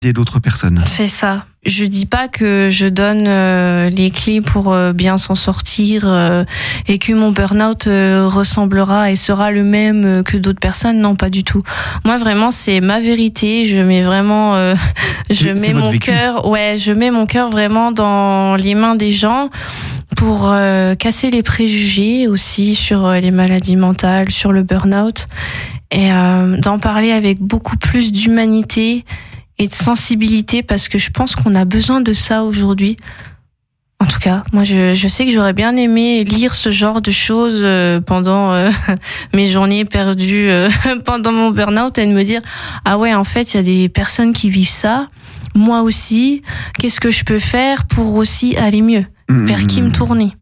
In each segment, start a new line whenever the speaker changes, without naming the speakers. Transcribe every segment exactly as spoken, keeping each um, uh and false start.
et d'autres personnes.
C'est ça. Je dis pas que je donne euh, les clés pour euh, bien s'en sortir euh, et que mon burn-out euh, ressemblera et sera le même euh, que d'autres personnes. Non, pas du tout. Moi, vraiment, c'est ma vérité. Je mets vraiment, euh, je
C'est- c'est
mets
votre
mon
vécu.
cœur, ouais, je mets mon cœur vraiment dans les mains des gens pour euh, casser les préjugés aussi sur euh, les maladies mentales, sur le burn-out et euh, d'en parler avec beaucoup plus d'humanité et de sensibilité parce que je pense qu'on a besoin de ça aujourd'hui. En tout cas, moi je, je sais que j'aurais bien aimé lire ce genre de choses euh, pendant euh, mes journées perdues euh, pendant mon burn-out et de me dire ah ouais, en fait, il y a des personnes qui vivent ça, moi aussi, qu'est-ce que je peux faire pour aussi aller mieux? Vers qui me tourner?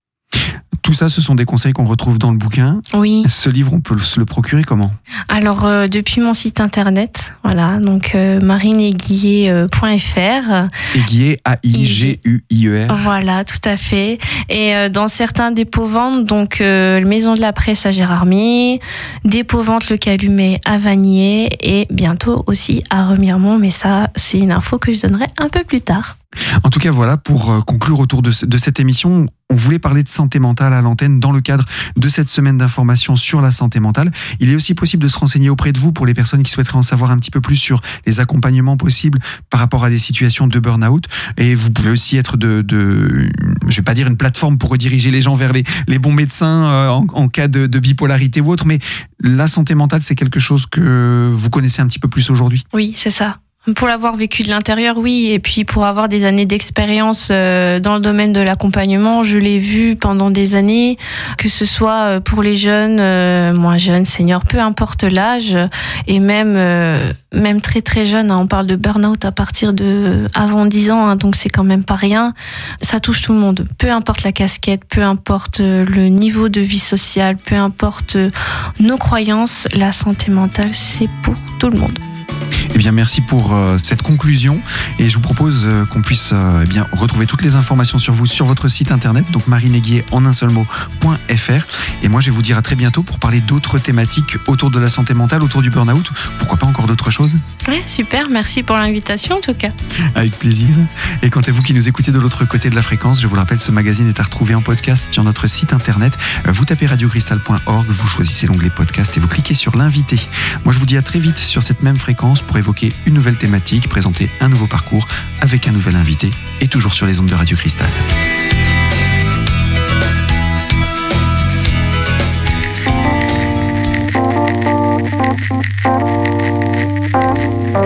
Tout ça, ce sont des conseils qu'on retrouve dans le bouquin.
Oui.
Ce livre, on peut se le procurer comment ?
Alors, euh, depuis mon site internet, voilà, donc euh, marineaiguillet point f r.
Aiguillet, A I G U I E R.
Voilà, tout à fait. Et euh, dans certains dépôts-ventes, donc euh, Maison de la Presse à Gérardmer, dépôt-vente Le Calumet à Vanier et bientôt aussi à Remiremont. Mais ça, c'est une info que je donnerai un peu plus tard.
En tout cas, voilà, pour euh, conclure autour de, ce- de cette émission, on voulait parler de santé mentale à l'antenne dans le cadre de cette semaine d'information sur la santé mentale. Il est aussi possible de se renseigner auprès de vous pour les personnes qui souhaiteraient en savoir un petit peu plus sur les accompagnements possibles par rapport à des situations de burn-out. Et vous pouvez aussi être de, de je vais pas dire une plateforme pour rediriger les gens vers les, les bons médecins euh, en, en cas de, de bipolarité ou autre, mais la santé mentale, c'est quelque chose que vous connaissez un petit peu plus aujourd'hui.
Oui, c'est ça. Pour l'avoir vécu de l'intérieur, oui, et puis pour avoir des années d'expérience euh, dans le domaine de l'accompagnement, je l'ai vu pendant des années, que ce soit pour les jeunes, euh, moins jeunes, seniors, peu importe l'âge, et même euh, même très très jeunes, hein, on parle de burn-out à partir de avant dix ans, hein, donc c'est quand même pas rien. Ça touche tout le monde, peu importe la casquette, peu importe le niveau de vie sociale, peu importe nos croyances, la santé mentale, c'est pour tout le monde.
Eh bien, merci pour euh, cette conclusion et je vous propose euh, qu'on puisse euh, eh bien retrouver toutes les informations sur vous sur votre site internet, donc marineaiguillet en un seul mot point f r. Et moi, je vais vous dire à très bientôt pour parler d'autres thématiques autour de la santé mentale, autour du burn-out. Pourquoi pas encore d'autres choses ?
Ouais, super, merci pour l'invitation en tout cas.
Avec plaisir. Et quant à vous qui nous écoutez de l'autre côté de la fréquence, je vous le rappelle, ce magazine est à retrouver en podcast sur notre site internet. Vous tapez radio cristal point org, vous choisissez l'onglet podcast et vous cliquez sur l'invité. Moi, je vous dis à très vite sur cette même fréquence pour évoquer une nouvelle thématique, présenter un nouveau parcours avec un nouvel invité et toujours sur les ondes de Radio Cristal.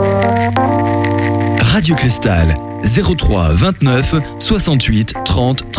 Radio Cristal, zéro trois vingt-neuf soixante-huit trente